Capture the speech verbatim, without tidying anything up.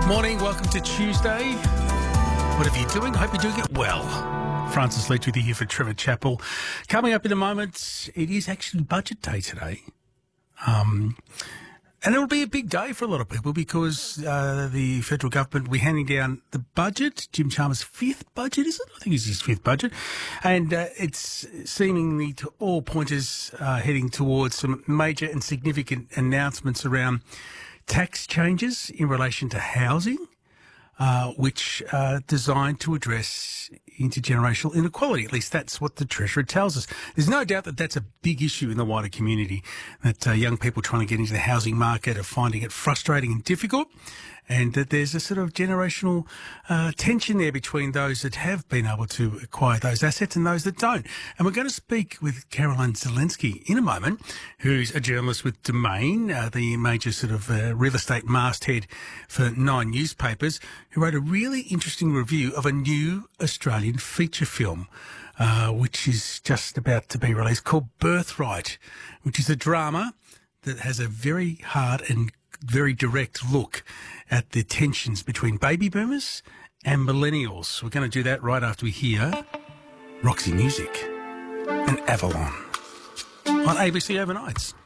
Morning, welcome to Tuesday. Whatever you're doing, I hope you're doing it well. Francis Leach with you here for Trevor Chappell. Coming up in a moment, it is actually budget day today. Um, and it'll be a big day for a lot of people because uh, the federal government will be handing down the budget, Jim Chalmers' fifth budget, is it? I think it's his fifth budget. And uh, it's seemingly to all pointers uh, heading towards some major and significant announcements around tax changes in relation to housing, uh, which are designed to address intergenerational inequality. At least that's what the Treasurer tells us. There's no doubt that that's a big issue in the wider community, that uh, young people trying to get into the housing market are finding it frustrating and difficult, and that there's a sort of generational uh, tension there between those that have been able to acquire those assets and those that don't. And we're going to speak with Caroline Zelensky in a moment, who's a journalist with Domain, uh, the major sort of uh, real estate masthead for nine newspapers, who wrote a really interesting review of a new Australian feature film, uh, which is just about to be released, called Birthright, which is a drama that has a very hard and very direct look at the tensions between baby boomers and millennials. We're going to do that right after we hear Roxy Music and Avalon on A B C Overnights.